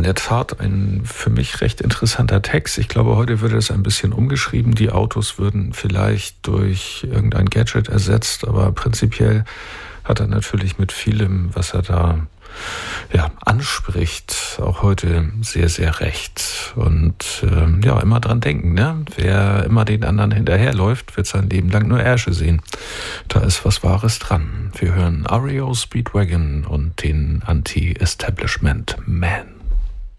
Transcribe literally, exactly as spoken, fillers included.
in der Tat ein für mich recht interessanter Text. Ich glaube, heute würde es ein bisschen umgeschrieben. Die Autos würden vielleicht durch irgendein Gadget ersetzt, aber prinzipiell hat er natürlich mit vielem, was er da ja, anspricht, auch heute sehr, sehr recht. Und äh, ja, immer dran denken, ne? Wer immer den anderen hinterherläuft, wird sein Leben lang nur Ärsche sehen. Da ist was Wahres dran. Wir hören R E O Speedwagon und den Anti-Establishment Man.